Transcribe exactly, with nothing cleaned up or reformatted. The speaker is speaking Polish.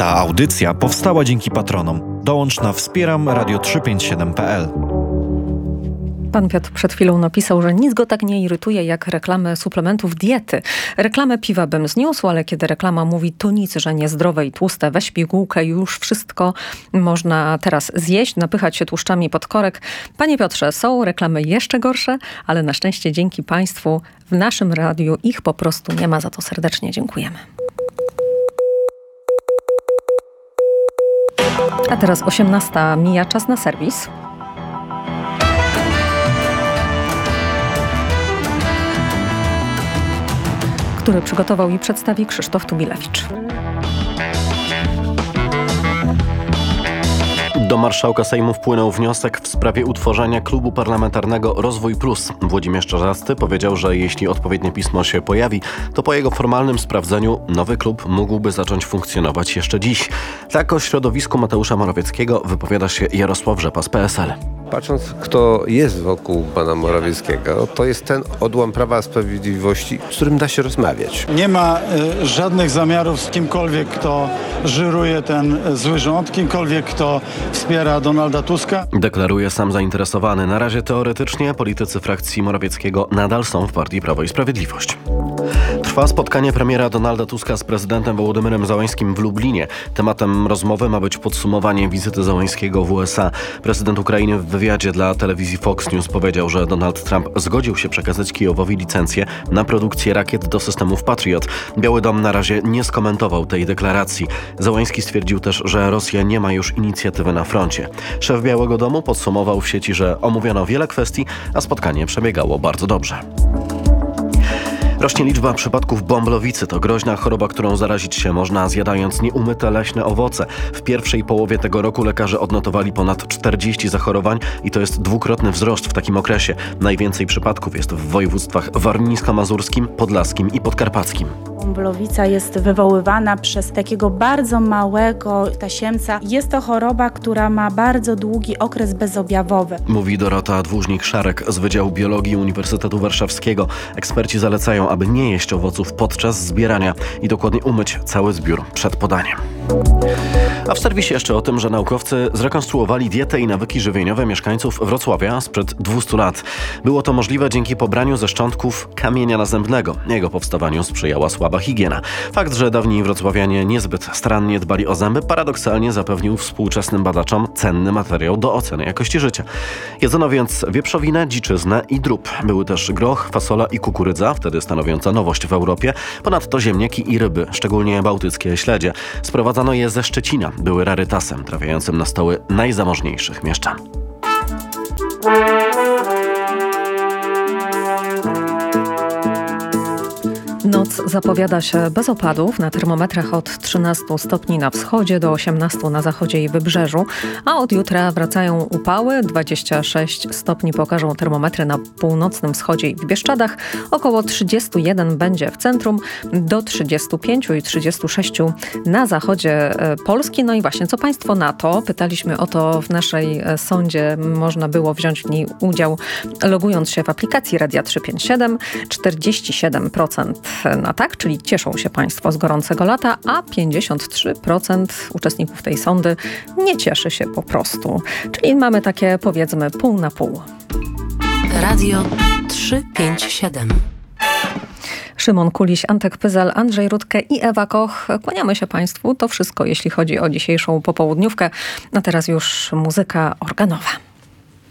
Ta audycja powstała dzięki patronom. Dołącz na wspieram radio trzysta pięćdziesiąt siedem kropka p l. Pan Piotr przed chwilą napisał, że nic go tak nie irytuje jak reklamy suplementów diety. Reklamę piwa bym zniósł, ale kiedy reklama mówi to nic, że niezdrowe i tłuste, weź pigułkę i już wszystko można teraz zjeść, napychać się tłuszczami pod korek. Panie Piotrze, są reklamy jeszcze gorsze, ale na szczęście dzięki Państwu w naszym radiu ich po prostu nie ma. Za to serdecznie dziękujemy. A teraz osiemnasta mija, czas na serwis. Który przygotował i przedstawi Krzysztof Tubilewicz. Do marszałka Sejmu wpłynął wniosek w sprawie utworzenia klubu parlamentarnego Rozwój Plus. Włodzimierz Czarzasty powiedział, że jeśli odpowiednie pismo się pojawi, to po jego formalnym sprawdzeniu nowy klub mógłby zacząć funkcjonować jeszcze dziś. Tak o środowisku Mateusza Morawieckiego wypowiada się Jarosław Rzepa z P S L. Patrząc, kto jest wokół pana Morawieckiego, to jest ten odłam Prawa i Sprawiedliwości, z którym da się rozmawiać. Nie ma y, żadnych zamiarów z kimkolwiek, kto żyruje ten zły rząd, kimkolwiek, kto wspiera Donalda Tuska. Deklaruje sam zainteresowany. Na razie teoretycznie politycy frakcji Morawieckiego nadal są w partii Prawo i Sprawiedliwość. Trwa spotkanie premiera Donalda Tuska z prezydentem Wołodymyrem Zełańskim w Lublinie. Tematem rozmowy ma być podsumowanie wizyty Zełańskiego w U S A. Prezydent Ukrainy w wywiadzie dla telewizji Fox News powiedział, że Donald Trump zgodził się przekazać Kijowowi licencję na produkcję rakiet do systemów Patriot. Biały Dom na razie nie skomentował tej deklaracji. Zełański stwierdził też, że Rosja nie ma już inicjatywy na froncie. Szef Białego Domu podsumował w sieci, że omówiono wiele kwestii, a spotkanie przebiegało bardzo dobrze. Rośnie liczba przypadków bąblowicy. To groźna choroba, którą zarazić się można zjadając nieumyte leśne owoce. W pierwszej połowie tego roku lekarze odnotowali ponad czterdzieści zachorowań i to jest dwukrotny wzrost w takim okresie. Najwięcej przypadków jest w województwach warmińsko-mazurskim, podlaskim i podkarpackim. Bąblowica jest wywoływana przez takiego bardzo małego tasiemca. Jest to choroba, która ma bardzo długi okres bezobjawowy. Mówi Dorota Dłużnik-Szarek z Wydziału Biologii Uniwersytetu Warszawskiego. Eksperci zalecają, aby nie jeść owoców podczas zbierania i dokładnie umyć cały zbiór przed podaniem. A w serwisie jeszcze o tym, że naukowcy zrekonstruowali dietę i nawyki żywieniowe mieszkańców Wrocławia sprzed dwustu lat. Było to możliwe dzięki pobraniu ze szczątków kamienia nazębnego. Jego powstawaniu sprzyjała słaba higiena. Fakt, że dawni wrocławianie niezbyt starannie dbali o zęby, paradoksalnie zapewnił współczesnym badaczom cenny materiał do oceny jakości życia. Jedzono więc wieprzowinę, dziczyznę i drób. Były też groch, fasola i kukurydza, wtedy stanowiąca nowość w Europie. Ponadto ziemniaki i ryby, szczególnie bałtyckie śledzie. Sprowadzano je ze Szczecina. Były rarytasem trafiającym na stoły najzamożniejszych mieszczan. Noc zapowiada się bez opadów, na termometrach od trzynastu stopni na wschodzie do osiemnastu na zachodzie i wybrzeżu, a od jutra wracają upały, dwadzieścia sześć stopni pokażą termometry na północnym wschodzie i w Bieszczadach, około trzydzieści jeden będzie w centrum, do trzydziestu pięciu i trzydziestu sześciu na zachodzie Polski. No i właśnie, co Państwo na to? Pytaliśmy o to w naszej sondzie, można było wziąć w niej udział logując się w aplikacji Radia trzysta pięćdziesiąt siedem, czterdzieści siedem procent na tak, czyli cieszą się Państwo z gorącego lata, a pięćdziesiąt trzy procent uczestników tej sondy nie cieszy się po prostu. Czyli mamy takie, powiedzmy, pół na pół. Radio trzysta pięćdziesiąt siedem. Szymon Kuliś, Antek Pyzel, Andrzej Rutkę i Ewa Koch. Kłaniamy się Państwu. To wszystko, jeśli chodzi o dzisiejszą popołudniówkę. A teraz już muzyka organowa.